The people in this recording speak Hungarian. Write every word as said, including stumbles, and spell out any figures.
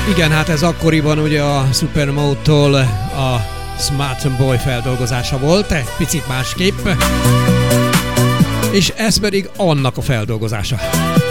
Igen, hát ez akkoriban ugye a Supermode-tól a Smart Boy feldolgozása volt, egy picit másképp, és ez pedig annak a feldolgozása.